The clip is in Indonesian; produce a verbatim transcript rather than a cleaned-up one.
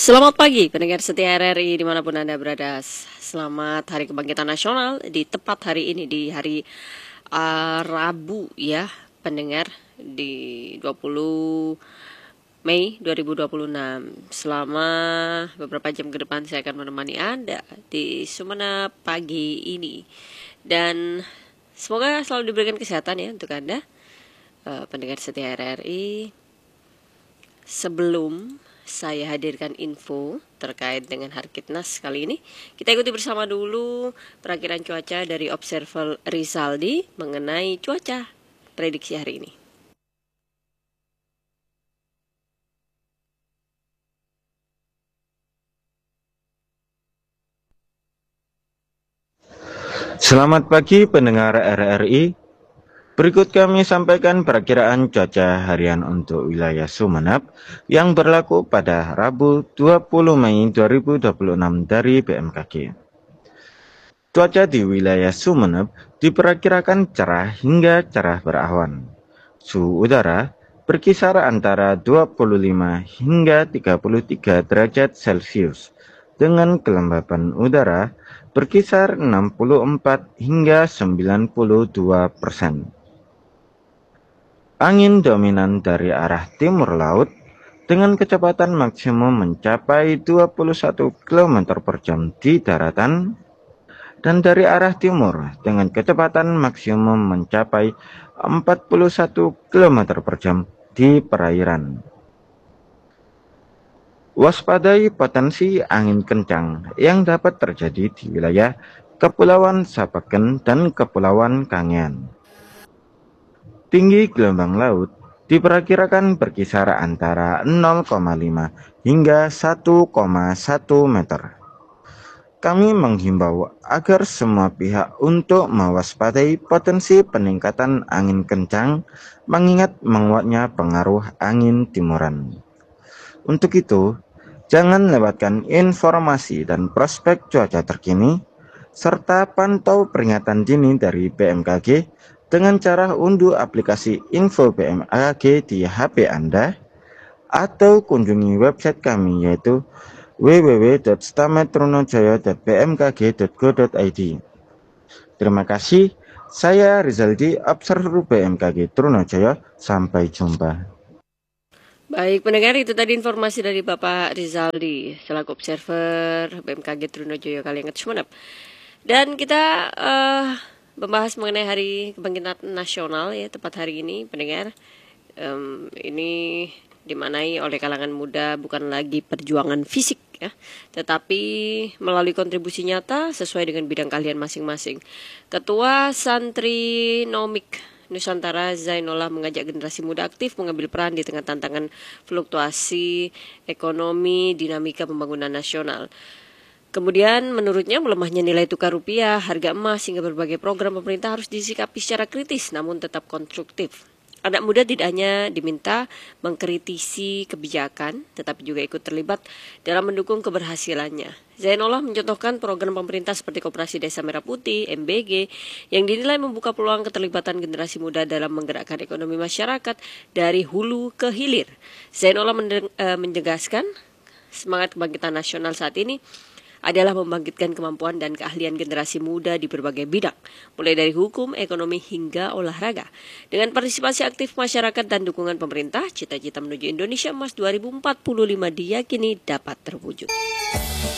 Selamat pagi pendengar setia R R I dimanapun Anda berada. Selamat Hari Kebangkitan Nasional di tepat hari ini, di hari uh, Rabu ya pendengar, di dua puluh Mei dua ribu dua puluh enam. Selama beberapa jam ke depan saya akan menemani Anda di Sumenep pagi ini. Dan semoga selalu diberikan kesehatan ya untuk Anda uh, pendengar setia R R I. Sebelum saya hadirkan info terkait dengan Harkitnas kali ini, kita ikuti bersama dulu perakiran cuaca dari Observer Rizaldi mengenai cuaca prediksi hari ini. Selamat pagi pendengar R R I. Berikut kami sampaikan perakiraan cuaca harian untuk wilayah Sumenep yang berlaku pada Rabu dua puluh Mei dua ribu dua puluh enam dari B M K G. Cuaca di wilayah Sumenep diperkirakan cerah hingga cerah berawan. Suhu udara berkisar antara dua puluh lima hingga tiga puluh tiga derajat Celcius dengan kelembapan udara berkisar enam puluh empat hingga sembilan puluh dua persen. Angin dominan dari arah timur laut dengan kecepatan maksimum mencapai dua puluh satu kilometer per jam di daratan dan dari arah timur dengan kecepatan maksimum mencapai empat puluh satu kilometer per jam di perairan. Waspadai potensi angin kencang yang dapat terjadi di wilayah Kepulauan Sapeken dan Kepulauan Kangean. Tinggi gelombang laut diperkirakan berkisar antara nol koma lima hingga satu koma satu meter. Kami menghimbau agar semua pihak untuk mewaspadai potensi peningkatan angin kencang mengingat menguatnya pengaruh angin timuran. Untuk itu, jangan lewatkan informasi dan prospek cuaca terkini serta pantau peringatan dini dari B M K G dengan cara unduh aplikasi Info B M K G di H P Anda atau kunjungi website kami yaitu w w w titik stametrunojaya titik b m k g titik go titik i d. Terima kasih, saya Rizaldi, Observer B M K G Trunojaya. Sampai jumpa. Baik pendengar, itu tadi informasi dari Bapak Rizaldi selaku Observer B M K G Trunojaya Kalianget Sumenep. Dan kita uh, membahas mengenai Hari Kebangkitan Nasional ya tepat hari ini pendengar. Um, ini dimanai oleh kalangan muda bukan lagi perjuangan fisik ya, tetapi melalui kontribusi nyata sesuai dengan bidang keahlian masing-masing. Ketua Santri Nomik Nusantara Zainullah mengajak generasi muda aktif mengambil peran di tengah tantangan fluktuasi ekonomi, dinamika pembangunan nasional. Kemudian menurutnya melemahnya nilai tukar rupiah, harga emas hingga berbagai program pemerintah harus disikapi secara kritis namun tetap konstruktif. Anak muda tidak hanya diminta mengkritisi kebijakan, tetapi juga ikut terlibat dalam mendukung keberhasilannya. Zainullah mencontohkan program pemerintah seperti Koperasi Desa Merah Putih, M B G, yang dinilai membuka peluang keterlibatan generasi muda dalam menggerakkan ekonomi masyarakat dari hulu ke hilir. Zainullah menjegaskan semangat kebangkitan nasional saat ini adalah membangkitkan kemampuan dan keahlian generasi muda di berbagai bidang, mulai dari hukum, ekonomi, hingga olahraga. Dengan partisipasi aktif masyarakat dan dukungan pemerintah, cita-cita menuju Indonesia Emas dua ribu empat puluh lima diyakini dapat terwujud.